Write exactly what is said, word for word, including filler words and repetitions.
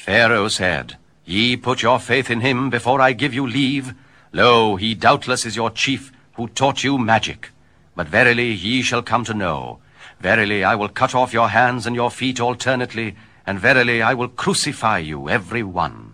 Pharaoh said, Ye put your faith in him before I give you leave. Lo, he doubtless is your chief, who taught you magic. But verily ye shall come to know. Verily I will cut off your hands and your feet alternately, and verily I will crucify you every one.